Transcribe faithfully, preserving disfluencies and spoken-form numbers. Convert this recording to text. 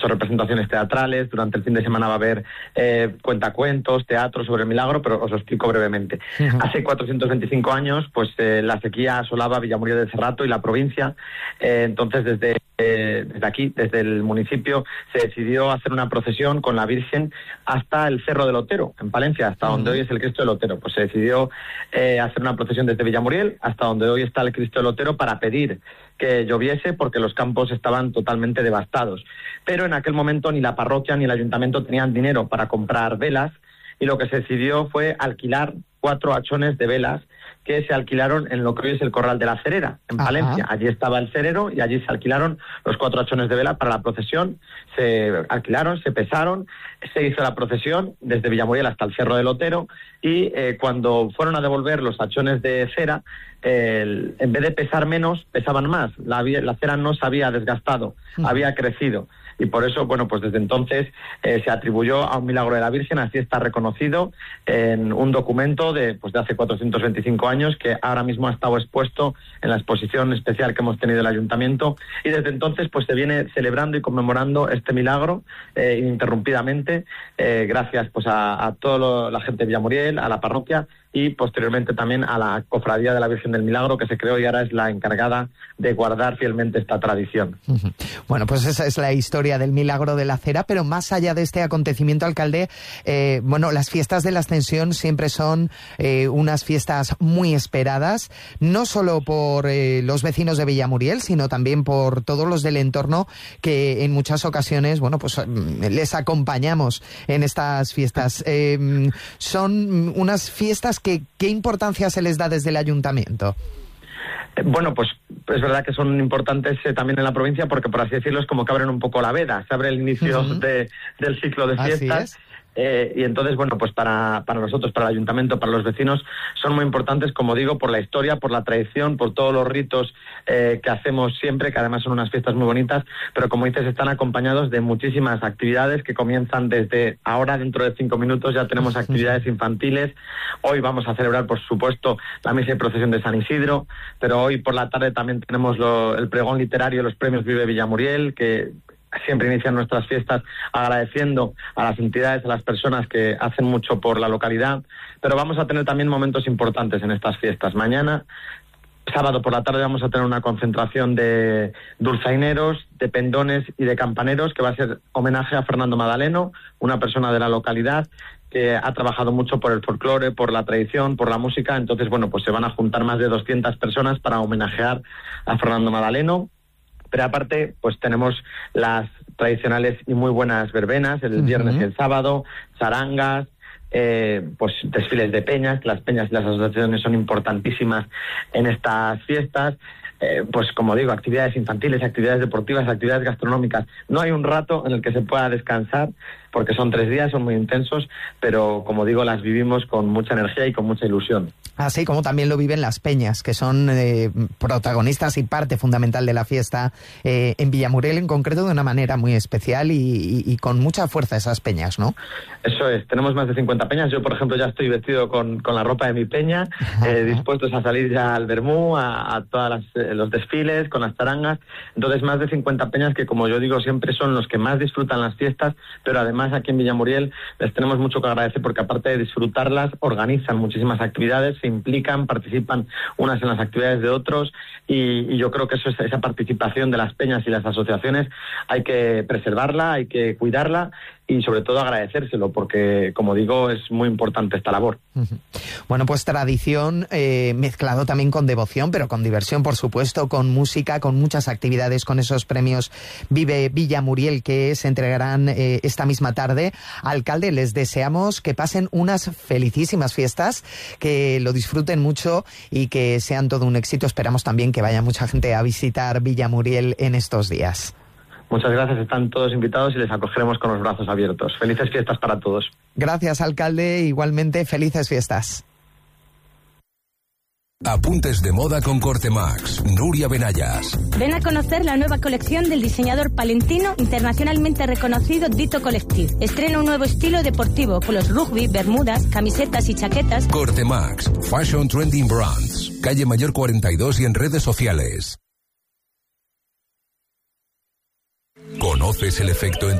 representaciones teatrales. Durante el fin de semana va a haber eh, cuentacuentos, teatro sobre el milagro, pero os lo explico brevemente. Uh-huh. Hace cuatrocientos veinticinco años, pues eh, la sequía asolaba Villamuriel de Cerrato y la provincia. Eh, entonces, desde, eh, desde aquí, desde el municipio, se decidió hacer una procesión con la Virgen hasta el Cerro del Otero, en Palencia, hasta uh-huh. donde hoy es el Cristo del Otero. Pues se decidió eh, hacer una procesión desde Villamuriel hasta donde hoy está el Cristo del Otero para pedir que lloviese porque los campos estaban totalmente devastados. Pero en aquel momento ni la parroquia ni el ayuntamiento tenían dinero para comprar velas y lo que se decidió fue alquilar cuatro hachones de velas que se alquilaron en lo que hoy es el Corral de la Cerera, en Ajá. Palencia. Allí estaba el cerero y allí se alquilaron los cuatro hachones de vela para la procesión. Se alquilaron, se pesaron, se hizo la procesión desde Villamuriel hasta el Cerro del Otero y eh, cuando fueron a devolver los hachones de cera, eh, en vez de pesar menos, pesaban más. La, la cera no se había desgastado, uh-huh. había crecido. Y por eso, bueno, pues desde entonces eh, se atribuyó a un milagro de la Virgen, así está reconocido en un documento de, pues de hace cuatrocientos veinticinco años, que ahora mismo ha estado expuesto en la exposición especial que hemos tenido en el Ayuntamiento, y desde entonces pues se viene celebrando y conmemorando este milagro eh, ininterrumpidamente, eh, gracias pues a, a toda la gente de Villamuriel, a la parroquia, y posteriormente también a la Cofradía de la Virgen del Milagro, que se creó y ahora es la encargada de guardar fielmente esta tradición. Uh-huh. Bueno, pues esa es la historia del Milagro de la Cera, pero más allá de este acontecimiento, alcalde, eh, bueno, las fiestas de la Ascensión siempre son eh, unas fiestas muy esperadas, no solo por eh, los vecinos de Villamuriel, sino también por todos los del entorno que en muchas ocasiones, bueno, pues les acompañamos en estas fiestas. Eh, son unas fiestas que, ¿qué importancia se les da desde el ayuntamiento? Bueno, pues es verdad que son importantes eh, también en la provincia porque, por así decirlo, es como que abren un poco la veda, se abre el inicio uh-huh. de, del ciclo de fiestas. Eh, y entonces, bueno, pues para, para nosotros, para el ayuntamiento, para los vecinos, son muy importantes, como digo, por la historia, por la tradición, por todos los ritos eh, que hacemos siempre, que además son unas fiestas muy bonitas, pero como dices, están acompañados de muchísimas actividades que comienzan desde ahora, dentro de cinco minutos, ya tenemos actividades infantiles. Hoy vamos a celebrar, por supuesto, la misa y procesión de San Isidro, pero hoy por la tarde también tenemos lo, el pregón literario, los premios Vive Villamuriel, que siempre inician nuestras fiestas agradeciendo a las entidades, a las personas que hacen mucho por la localidad, pero vamos a tener también momentos importantes en estas fiestas. Mañana, sábado por la tarde, vamos a tener una concentración de dulzaineros, de pendones y de campaneros, que va a ser homenaje a Fernando Madaleno, una persona de la localidad que ha trabajado mucho por el folclore, por la tradición, por la música. Entonces, bueno, pues se van a juntar más de doscientas personas para homenajear a Fernando Madaleno. Pero aparte, pues tenemos las tradicionales y muy buenas verbenas, el uh-huh. viernes y el sábado, charangas, eh, pues desfiles de peñas, las peñas y las asociaciones son importantísimas en estas fiestas. Eh, pues como digo, actividades infantiles, actividades deportivas, actividades gastronómicas. No hay un rato en el que se pueda descansar, porque son tres días, son muy intensos, pero como digo, las vivimos con mucha energía y con mucha ilusión. Así como también lo viven las peñas, que son eh, protagonistas y parte fundamental de la fiesta eh, en Villamuriel en concreto, de una manera muy especial y, y, y con mucha fuerza esas peñas, ¿no? Eso es, tenemos más de cincuenta peñas. Yo, por ejemplo, ya estoy vestido con, con la ropa de mi peña, eh, dispuestos a salir ya al Bermú, a, a todas las, eh, los desfiles, con las charangas. Entonces, más de cincuenta peñas que, como yo digo, siempre son los que más disfrutan las fiestas, pero además aquí en Villamuriel les tenemos mucho que agradecer porque, aparte de disfrutarlas, organizan muchísimas actividades, se implican, participan unas en las actividades de otros y, y yo creo que eso es, esa participación de las peñas y las asociaciones hay que preservarla, hay que cuidarla y sobre todo agradecérselo porque, como digo, es muy importante esta labor. Bueno, pues tradición eh, mezclado también con devoción, pero con diversión, por supuesto, con música, con muchas actividades, con esos premios Vive Villamuriel que se entregarán eh, esta misma tarde. Alcalde, les deseamos que pasen unas felicísimas fiestas, que lo disfruten mucho y que sean todo un éxito. Esperamos también que vaya mucha gente a visitar Villamuriel en estos días. Muchas gracias, están todos invitados y les acogeremos con los brazos abiertos. Felices fiestas para todos. Gracias, alcalde. Igualmente, felices fiestas. Apuntes de moda con Cortemax. Nuria Benayas. Ven a conocer la nueva colección del diseñador palentino internacionalmente reconocido Dito Collective. Estrena un nuevo estilo deportivo con los rugby, bermudas, camisetas y chaquetas. Cortemax. Fashion Trending Brands. Calle Mayor cuarenta y dos y en redes sociales. ¿Conoces el efecto en